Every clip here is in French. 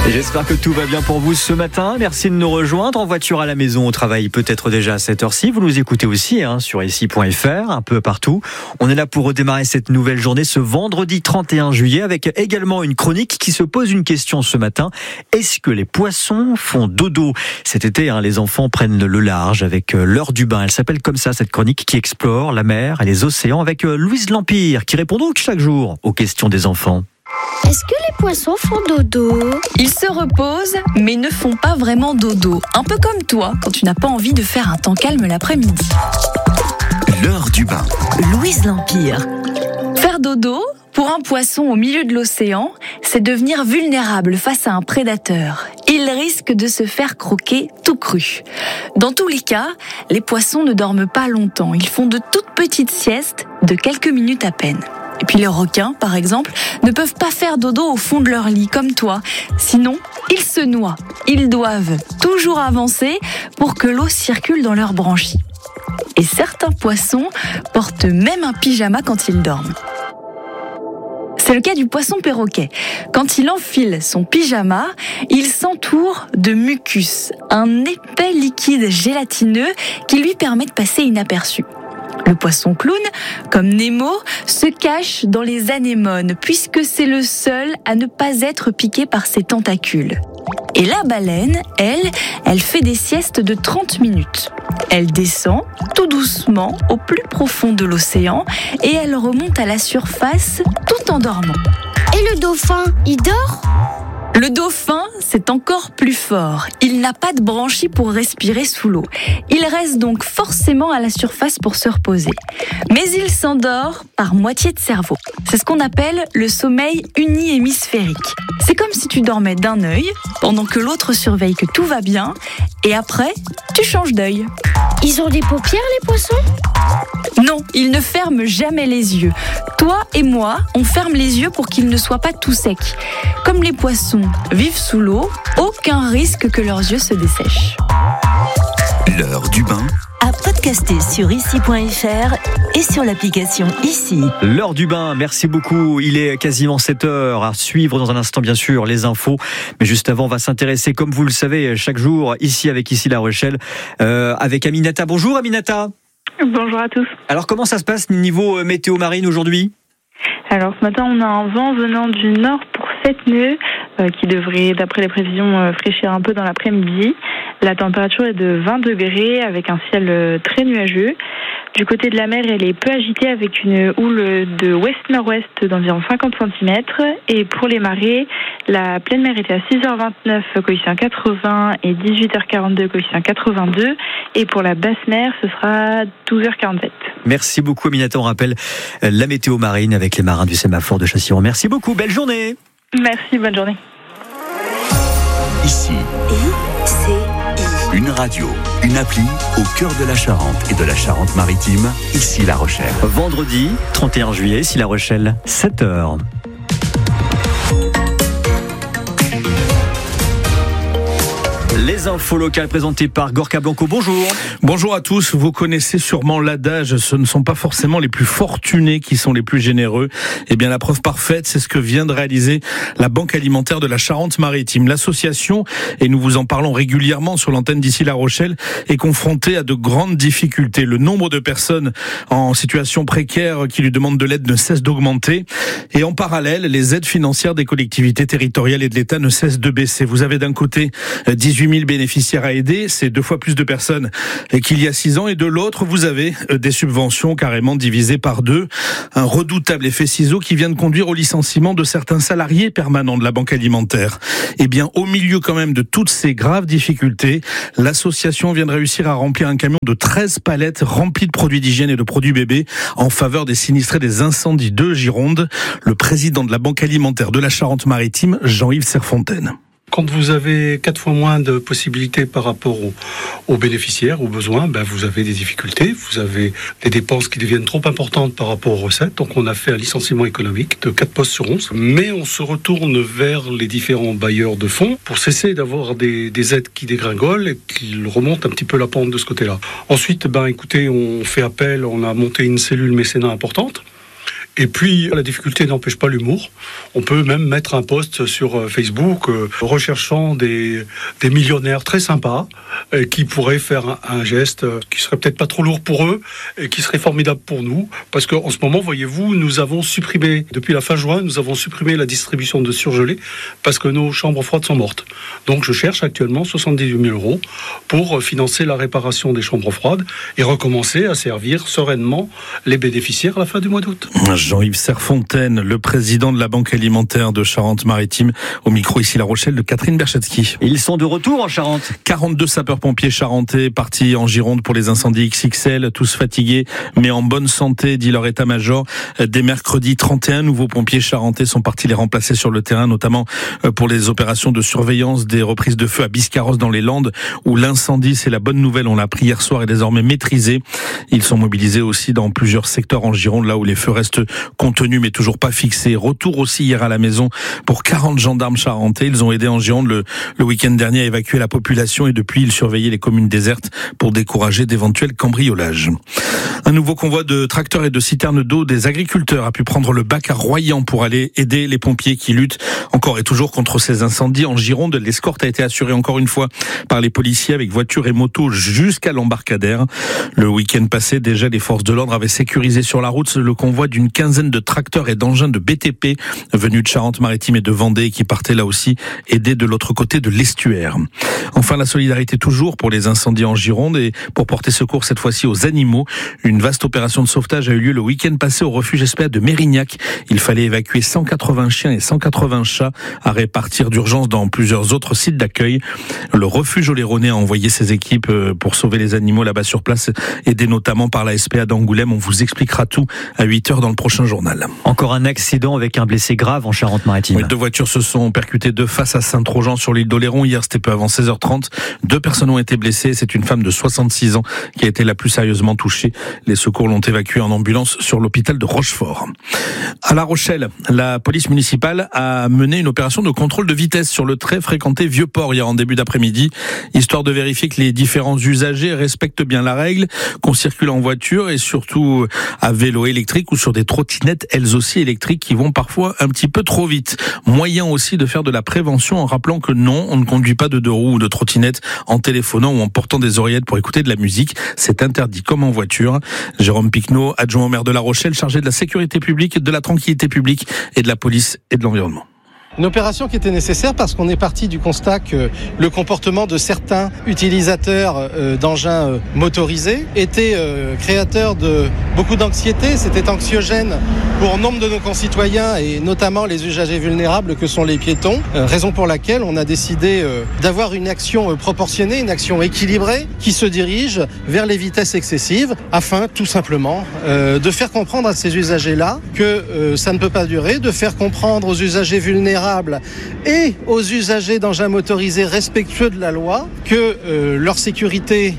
J'espère que tout va bien pour vous ce matin. Merci de nous rejoindre en voiture, à la maison, au travail, peut-être déjà à cette heure-ci. Vous nous écoutez aussi sur ici.fr, un peu partout. On est là pour redémarrer cette nouvelle journée ce vendredi 31 juillet avec également une chronique qui se pose une question ce matin. Est-ce que les poissons font dodo ? Cet été, les enfants prennent le large avec l'heure du bain. Elle s'appelle comme ça, cette chronique qui explore la mer et les océans avec Louise Lampire qui répond donc chaque jour aux questions des enfants. Est-ce que les poissons font dodo ? Ils se reposent, mais ne font pas vraiment dodo. Un peu comme toi, quand tu n'as pas envie de faire un temps calme l'après-midi. L'heure du bain. Louise Lampire. Faire dodo, pour un poisson au milieu de l'océan, c'est devenir vulnérable face à un prédateur. Il risque de se faire croquer tout cru. Dans tous les cas, les poissons ne dorment pas longtemps. Ils font de toutes petites siestes de quelques minutes à peine. Et puis les requins, par exemple, ne peuvent pas faire dodo au fond de leur lit, comme toi. Sinon, ils se noient. Ils doivent toujours avancer pour que l'eau circule dans leurs branchies. Et certains poissons portent même un pyjama quand ils dorment. C'est le cas du poisson perroquet. Quand il enfile son pyjama, il s'entoure de mucus, un épais liquide gélatineux qui lui permet de passer inaperçu. Le poisson clown, comme Nemo, se cache dans les anémones puisque c'est le seul à ne pas être piqué par ses tentacules. Et la baleine, elle fait des siestes de 30 minutes. Elle descend tout doucement au plus profond de l'océan et elle remonte à la surface tout en dormant. Et le dauphin, il dort ? Le dauphin, c'est encore plus fort. Il n'a pas de branchies pour respirer sous l'eau. Il reste donc forcément à la surface pour se reposer. Mais il s'endort par moitié de cerveau. C'est ce qu'on appelle le sommeil uni-hémisphérique. C'est comme si tu dormais d'un œil, pendant que l'autre surveille que tout va bien, et après, tu changes d'œil. Ils ont des paupières, les poissons ? Non, ils ne ferment jamais les yeux. Toi et moi, on ferme les yeux pour qu'ils ne soient pas tout secs. Comme les poissons vivent sous l'eau, aucun risque que leurs yeux se dessèchent. L'heure du bain. À podcaster sur ici.fr et sur l'application Ici. L'heure du bain, merci beaucoup. Il est quasiment 7h. À suivre dans un instant, bien sûr, les infos. Mais juste avant, on va s'intéresser, comme vous le savez, chaque jour, ici avec Ici La Rochelle, avec Aminata. Bonjour Aminata. Bonjour à tous. Alors, comment ça se passe niveau météo marine aujourd'hui ? Alors, ce matin, on a un vent venant du nord pour 7 nœuds qui devrait, d'après les prévisions, fraîchir un peu dans l'après-midi. La température est de 20 degrés avec un ciel très nuageux. Du côté de la mer, elle est peu agitée avec une houle de ouest-nord-ouest d'environ 50 cm. Et pour les marées, la pleine mer était à 6h29 coefficient 80 et 18h42 coefficient 82. Et pour la basse mer, ce sera 12h47. Merci beaucoup Aminata. On rappelle la météo marine avec les marins du sémaphore de Châtillon. Merci beaucoup, belle journée. Merci, bonne journée. Ici. Une radio, une appli au cœur de la Charente et de la Charente-Maritime, Ici La Rochelle. Vendredi 31 juillet, Ici La Rochelle, 7h. Les infos locales présentées par Gorka Blanco. Bonjour. Bonjour à tous. Vous connaissez sûrement l'adage, ce ne sont pas forcément les plus fortunés qui sont les plus généreux. Eh bien, la preuve parfaite, c'est ce que vient de réaliser la Banque alimentaire de la Charente-Maritime. L'association, et nous vous en parlons régulièrement sur l'antenne d'Ici La Rochelle, est confrontée à de grandes difficultés. Le nombre de personnes en situation précaire qui lui demandent de l'aide ne cesse d'augmenter. Et en parallèle, les aides financières des collectivités territoriales et de l'État ne cessent de baisser. Vous avez d'un côté 18 000 bénéficiaires à aider, c'est 2 fois plus de personnes qu'il y a 6 ans, et de l'autre, vous avez des subventions carrément divisées par 2. Un redoutable effet ciseau qui vient de conduire au licenciement de certains salariés permanents de la Banque alimentaire. Eh bien, au milieu quand même de toutes ces graves difficultés, l'association vient de réussir à remplir un camion de 13 palettes remplies de produits d'hygiène et de produits bébés en faveur des sinistrés des incendies de Gironde. Le président de la Banque alimentaire de la Charente-Maritime, Jean-Yves Serfontaine. Quand vous avez 4 fois moins de possibilités par rapport aux bénéficiaires, aux besoins, vous avez des difficultés, vous avez des dépenses qui deviennent trop importantes par rapport aux recettes. Donc on a fait un licenciement économique de 4 postes sur 11. Mais on se retourne vers les différents bailleurs de fonds pour cesser d'avoir des aides qui dégringolent et qui remontent un petit peu la pente de ce côté-là. Ensuite, écoutez, on fait appel, on a monté une cellule mécénat importante. Et puis, la difficulté n'empêche pas l'humour. On peut même mettre un post sur Facebook recherchant des millionnaires très sympas qui pourraient faire un geste qui serait peut-être pas trop lourd pour eux et qui serait formidable pour nous. Parce qu'en ce moment, voyez-vous, nous avons supprimé, depuis la fin juin, nous avons supprimé la distribution de surgelés parce que nos chambres froides sont mortes. Donc je cherche actuellement 78 000 € pour financer la réparation des chambres froides et recommencer à servir sereinement les bénéficiaires à la fin du mois d'août. Jean-Yves Serfontaine, le président de la Banque alimentaire de Charente-Maritime, au micro ici La Rochelle de Catherine Berchetsky. Ils sont de retour en Charente. 42 sapeurs-pompiers charentais partis en Gironde pour les incendies XXL, tous fatigués mais en bonne santé, dit leur état-major. Dès mercredi, 31 nouveaux pompiers charentais sont partis les remplacer sur le terrain, notamment pour les opérations de surveillance des reprises de feu à Biscarrosse dans les Landes, où l'incendie, c'est la bonne nouvelle, on l'a appris hier soir, est désormais maîtrisé. Ils sont mobilisés aussi dans plusieurs secteurs en Gironde, là où les feux restent contenus mais toujours pas fixés. Retour aussi hier à la maison pour 40 gendarmes charentais. Ils ont aidé en Gironde le week-end dernier à évacuer la population et depuis ils surveillaient les communes désertes pour décourager d'éventuels cambriolages. Un nouveau convoi de tracteurs et de citernes d'eau des agriculteurs a pu prendre le bac à Royan pour aller aider les pompiers qui luttent encore et toujours contre ces incendies en Gironde. L'escorte a été assurée encore une fois par les policiers avec voitures et motos jusqu'à l'embarcadère. Le week-end passé, déjà, les forces de l'ordre avaient sécurisé sur la route le convoi d'une quinzaine de tracteurs et d'engins de BTP venus de Charente-Maritime et de Vendée qui partaient là aussi aider de l'autre côté de l'estuaire. Enfin, la solidarité toujours pour les incendies en Gironde et pour porter secours cette fois-ci aux animaux. Une vaste opération de sauvetage a eu lieu le week-end passé au refuge SPA de Mérignac. Il fallait évacuer 180 chiens et 180 chats à répartir d'urgence dans plusieurs autres sites d'accueil. Le refuge Oléronais a envoyé ses équipes pour sauver les animaux là-bas sur place, aidés notamment par la SPA d'Angoulême. On vous expliquera tout à 8h dans le prochain journal. Encore un accident avec un blessé grave en Charente-Maritime. Oui, 2 voitures se sont percutées de face à Saint-Trojan sur l'île d'Oléron. Hier, c'était peu avant 16h30. 2 personnes ont été blessées. C'est une femme de 66 ans qui a été la plus sérieusement touchée. Les secours l'ont évacuée en ambulance sur l'hôpital de Rochefort. À La Rochelle, la police municipale a mené une opération de contrôle de vitesse sur le très fréquenté Vieux-Port hier en début d'après-midi, histoire de vérifier que les différents usagers respectent bien la règle, qu'on circule en voiture et surtout à vélo électrique ou sur des trottinettes elles aussi électriques qui vont parfois un petit peu trop vite. Moyen aussi de faire de la prévention en rappelant que non, on ne conduit pas de 2 roues ou de trottinette en téléphonant ou en portant des oreillettes pour écouter de la musique. C'est interdit comme en voiture. Jérôme Picneau, adjoint au maire de La Rochelle, chargé de la sécurité publique, de la tranquillité publique et de la police et de l'environnement. Une opération qui était nécessaire parce qu'on est parti du constat que le comportement de certains utilisateurs d'engins motorisés était créateur de beaucoup d'anxiété. C'était anxiogène pour nombre de nos concitoyens et notamment les usagers vulnérables que sont les piétons. Raison pour laquelle on a décidé d'avoir une action proportionnée, une action équilibrée qui se dirige vers les vitesses excessives afin tout simplement de faire comprendre à ces usagers-là que ça ne peut pas durer, de faire comprendre aux usagers vulnérables et aux usagers d'engins motorisés respectueux de la loi que leur sécurité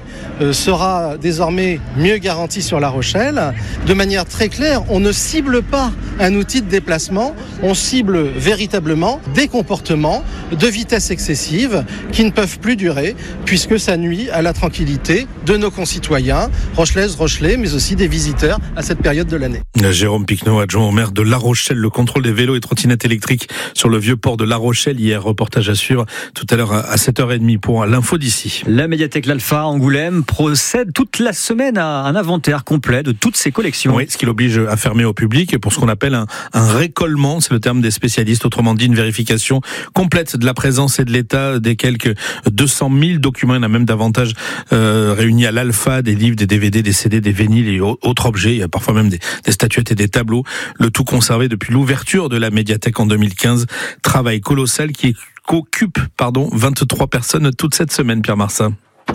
sera désormais mieux garantie sur La Rochelle. De manière très claire, on ne cible pas un outil de déplacement, on cible véritablement des comportements de vitesse excessive qui ne peuvent plus durer puisque ça nuit à la tranquillité de nos concitoyens, rochelaises, rochelais, mais aussi des visiteurs à cette période de l'année. Jérôme Picneau, adjoint au maire de La Rochelle, le contrôle des vélos et trottinettes électriques sur le vieux port de La Rochelle. Hier, reportage à suivre tout à l'heure à 7h30 pour l'info d'ici. La médiathèque L'Alpha Angoulême procède toute la semaine à un inventaire complet de toutes ses collections. Oui, ce qui l'oblige à fermer au public pour ce qu'on appelle un récollement, c'est le terme des spécialistes, autrement dit une vérification complète de la présence et de l'état des quelques 200 000 documents, il y en a même davantage réunis à l'Alpha, des livres, des DVD, des CD, des vinyles et autres objets, il y a parfois même des statuettes et des tableaux, le tout conservé depuis l'ouverture de la médiathèque en 2015. Travail colossal qui occupe 23 personnes toute cette semaine, Pierre Marsat.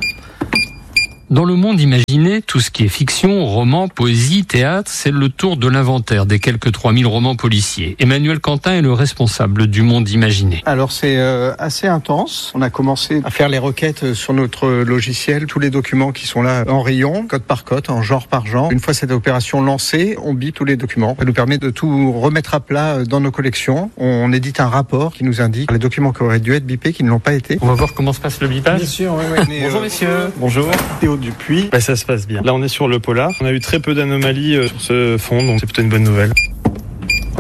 Dans le monde imaginé, tout ce qui est fiction, roman, poésie, théâtre, c'est le tour de l'inventaire des quelques 3000 romans policiers. Emmanuel Quentin est le responsable du monde imaginé. Alors c'est assez intense. On a commencé à faire les requêtes sur notre logiciel, tous les documents qui sont là en rayon, code par code, en genre par genre. Une fois cette opération lancée, on bip tous les documents. Ça nous permet de tout remettre à plat dans nos collections. On édite un rapport qui nous indique les documents qui auraient dû être bipés, qui ne l'ont pas été. On va voir comment se passe le bipage. Bien sûr, oui. Bonjour messieurs. Bonjour. Dupuis. Ça se passe bien. Là, on est sur le polar. On a eu très peu d'anomalies sur ce fond, donc c'est plutôt une bonne nouvelle.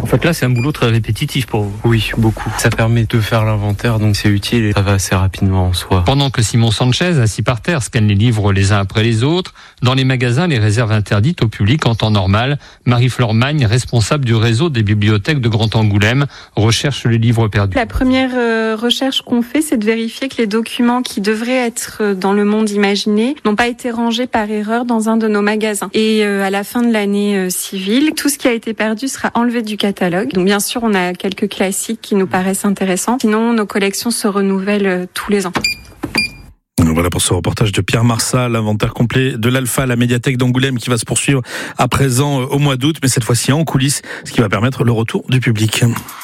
En fait là c'est un boulot très répétitif pour vous. Oui, beaucoup. Ça permet de faire l'inventaire, donc c'est utile et ça va assez rapidement en soi. Pendant que Simon Sanchez, assis par terre, scanne les livres les uns après les autres, dans les magasins, les réserves interdites au public en temps normal, Marie-Flore Magne, responsable du réseau des bibliothèques de Grand Angoulême, recherche les livres perdus. La première recherche qu'on fait, c'est de vérifier que les documents qui devraient être dans le monde imaginé n'ont pas été rangés par erreur dans un de nos magasins. Et à la fin de l'année civile, tout ce qui a été perdu sera enlevé du catalogue. Donc bien sûr, on a quelques classiques qui nous paraissent intéressants. Sinon, nos collections se renouvellent tous les ans. Voilà pour ce reportage de Pierre Marsat, l'inventaire complet de l'Alpha à la médiathèque d'Angoulême qui va se poursuivre à présent au mois d'août, mais cette fois-ci en coulisses, ce qui va permettre le retour du public.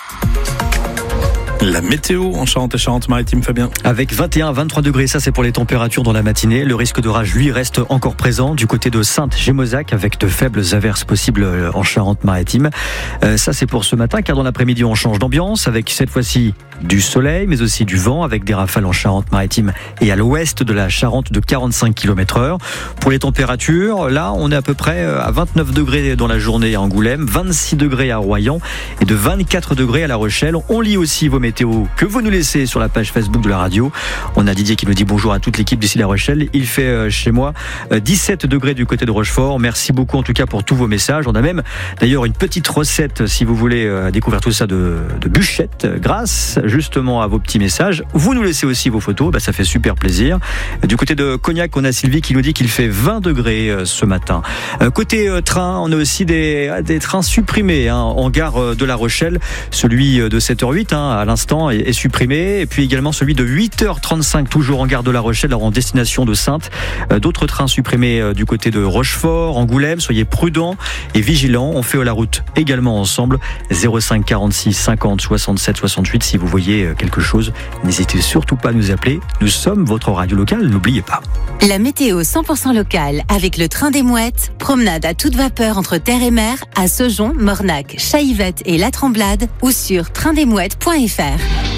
La météo en Charente et Charente-Maritime, Fabien. Avec 21 à 23 degrés, ça c'est pour les températures dans la matinée. Le risque d'orage, lui, reste encore présent du côté de Sainte-Gémozac avec de faibles averses possibles en Charente-Maritime. Ça c'est pour ce matin, car dans l'après-midi on change d'ambiance avec cette fois-ci du soleil, mais aussi du vent avec des rafales en Charente-Maritime et à l'ouest de la Charente de 45 km/h. Pour les températures, là on est à peu près à 29 degrés dans la journée à Angoulême, 26 degrés à Royan et de 24 degrés à La Rochelle. On lit aussi vos météo que vous nous laissez sur la page Facebook de la radio. On a Didier qui nous dit bonjour à toute l'équipe d'ici La Rochelle. Il fait chez moi 17 degrés du côté de Rochefort. Merci beaucoup en tout cas pour tous vos messages. On a même d'ailleurs une petite recette si vous voulez découvrir tout ça de bûchettes grâce justement à vos petits messages. Vous nous laissez aussi vos photos, ça fait super plaisir. Du côté de Cognac, on a Sylvie qui nous dit qu'il fait 20 degrés ce matin. Côté train, on a aussi des trains supprimés en gare de La Rochelle. Celui de 7h08 à l'instant est supprimé, et puis également celui de 8h35 toujours en gare de La Rochelle en destination de Saintes. D'autres trains supprimés du côté de Rochefort, Angoulême. Soyez prudents et vigilants. On fait la route également ensemble. 05 46 50 67 68 si vous voyez quelque chose, n'hésitez surtout pas à nous appeler. Nous sommes votre radio locale, n'oubliez pas. La météo 100% locale avec le train des Mouettes. Promenade à toute vapeur entre terre et mer à Saujon, Mornac, Chaillevette et La Tremblade ou sur traindesmouettes.fr.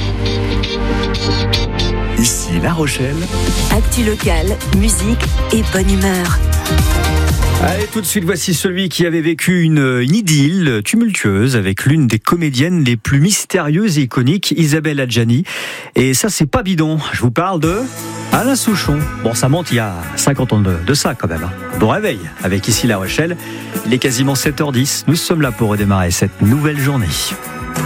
Ici La Rochelle. Actu locale, musique et bonne humeur. Allez, tout de suite, voici celui qui avait vécu une idylle tumultueuse avec l'une des comédiennes les plus mystérieuses et iconiques, Isabelle Adjani. Et ça, c'est pas bidon. Je vous parle de Alain Souchon. Bon, ça monte il y a 50 ans de ça quand même. Bon réveil avec Ici La Rochelle. Il est quasiment 7h10. Nous sommes là pour redémarrer cette nouvelle journée.